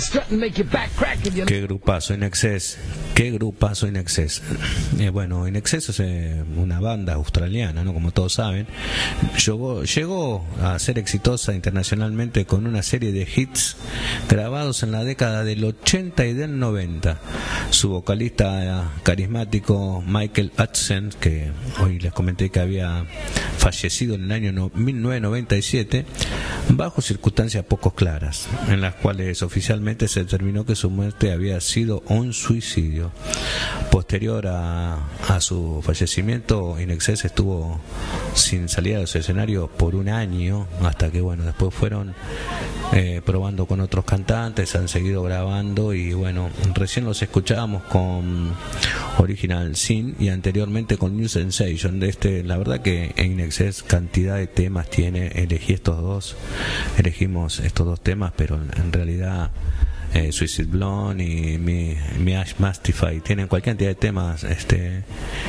Qué grupazo INXS, qué grupazo INXS. Bueno, INXS es una banda australiana, ¿no? Como todos saben. Llegó a ser exitosa internacionalmente con una serie de hits grabados en la década del 80 y del 90. Su vocalista carismático Michael Hudson, que hoy les comenté que había fallecido en el año 1997, bajo circunstancias poco claras, en las cuales oficialmente se determinó que su muerte había sido un suicidio. Posterior a su fallecimiento, INXS estuvo sin salir a los escenarios por un año, hasta que bueno, después fueron probando con otros cantantes, han seguido grabando y bueno, recién los escuchábamos con Original Sin y anteriormente con New Sensation. La verdad que en INXS cantidad de temas tiene, elegimos estos dos temas, pero en realidad Suicide Blonde y mi Ash Mastify tienen cualquier cantidad de temas